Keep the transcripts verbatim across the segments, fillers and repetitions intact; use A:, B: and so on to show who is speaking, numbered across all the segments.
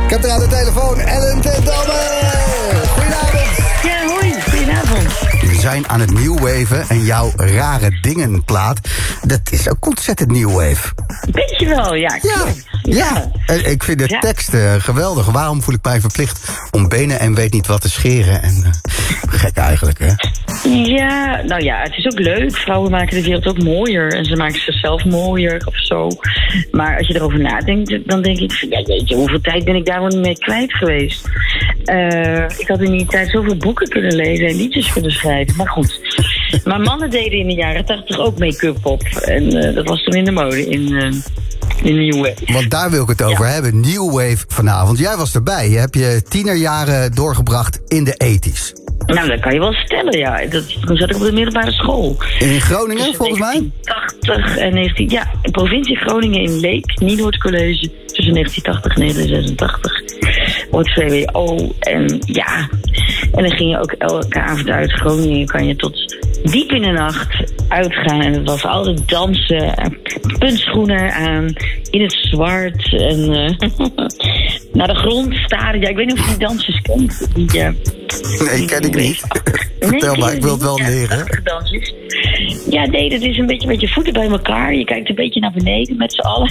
A: Ik heb er aan de telefoon Ellen ten Damme. Goedenavond.
B: Ja, hoi. Goedenavond.
A: We zijn aan het New Waven en jouw Rare Dingen plaat, dat is ook ontzettend New Wave.
B: Beetje wel, ja.
A: Ja, ja. ja. Ik vind de
B: ja.
A: tekst uh, geweldig. Waarom voel ik mij verplicht om benen en weet niet wat te scheren? En uh, gek eigenlijk, hè?
B: Ja, nou ja, het is ook leuk. Vrouwen maken de wereld ook mooier. En ze maken zichzelf mooier of zo. Maar als je erover nadenkt, dan denk ik... Ja, jeetje, hoeveel tijd ben ik daar wel niet mee kwijt geweest? Uh, ik had in die tijd zoveel boeken kunnen lezen en liedjes kunnen schrijven. Maar goed. Maar mannen deden in de jaren tachtig ook make-up op. En uh, dat was toen in de mode in... Uh, In New Wave.
A: Want daar wil ik het over ja. hebben. New Wave vanavond. Jij was erbij. Je hebt je tienerjaren doorgebracht in de ethisch.
B: Nou, dat kan je wel stellen, ja. Dat, toen zat ik op de middelbare school.
A: In Groningen, tussen volgens
B: negentien tachtig en negentien... Ja, in provincie Groningen in Leek, Nienoord College... tussen negentien tachtig en negentien zesentachtig. Op het V W O. En ja... En dan ging je ook elke avond uit Groningen. Kan je tot diep in de nacht uitgaan. En het was altijd dansen. Puntschoenen aan. In het zwart. En uh, naar de grond staren. Ja, ik weet niet of je die dansjes kent. Die, uh,
A: nee, ken ik niet. Vertel maar, ik wil het wel
B: ja,
A: leren.
B: Dansjes. Ja, nee, dat is een beetje met je voeten bij elkaar. Je kijkt een beetje naar beneden met z'n allen.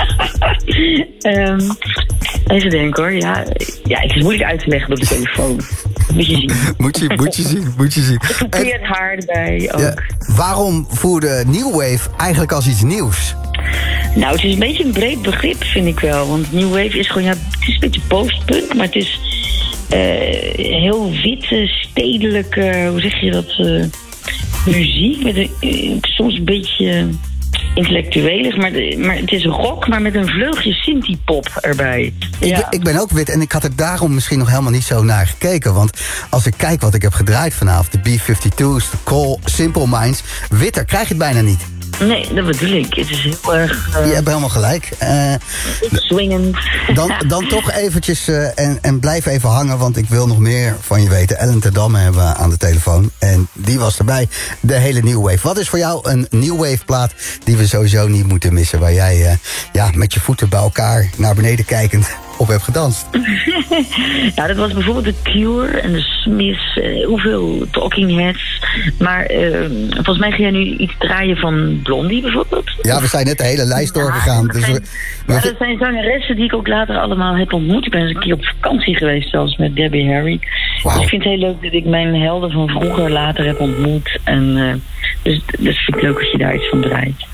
B: um, even denken hoor. Ja, ja, het is moeilijk uit te leggen op de telefoon. Moet je zien.
A: moet, je, moet je zien, moet je zien.
B: Gekleurd haar erbij ook. Ja,
A: waarom voerde New Wave eigenlijk als iets nieuws?
B: Nou, het is een beetje een breed begrip, vind ik wel. Want New Wave is gewoon, ja, het is een beetje postpunk, maar het is uh, heel witte, stedelijke, hoe zeg je dat, uh, muziek. Met een, uh, soms een beetje intellectuelig, maar, maar het is rock, maar met een vleugje synthie-pop erbij. Ja.
A: Ik, ik ben ook wit en ik had er daarom misschien nog helemaal niet zo naar gekeken. Want als ik kijk wat ik heb gedraaid vanavond, de B vijfentwee's, de Call, Simple Minds, witter krijg je het bijna niet.
B: Nee, dat bedoel ik. Het is heel erg... Uh,
A: je hebt helemaal gelijk. Uh,
B: swingend.
A: Dan, dan toch eventjes uh, en, en blijf even hangen, want ik wil nog meer van je weten. Ellen ten Damme hebben we aan de telefoon. En die was erbij. De hele New Wave. Wat is voor jou een New Wave plaat die we sowieso niet moeten missen? Waar jij uh, ja, met je voeten bij elkaar naar beneden kijkend op hebt gedanst?
B: Nou, dat was bijvoorbeeld The Cure en The Smiths. Uh, hoeveel Talking Heads. Maar uh, volgens mij ga jij nu iets draaien van Blondie bijvoorbeeld.
A: Ja, we zijn net de hele lijst doorgegaan.
B: Ja, dat, zijn, dus we, ja, dat zijn zangeressen die ik ook later allemaal heb ontmoet. Ik ben eens een keer op vakantie geweest zelfs met Debbie Harry. Wow. Dus ik vind het heel leuk dat ik mijn helden van vroeger later heb ontmoet. En uh, dus, dus vind ik leuk als je daar iets van draait.